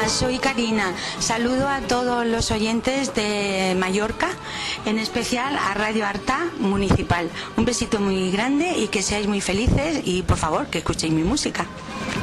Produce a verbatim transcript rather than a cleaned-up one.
soy Karina. Saludo a todos los oyentes de Mallorca, en especial a Radio Artà Municipal. Un besito muy grande y que seáis muy felices y por favor que escuchéis mi música.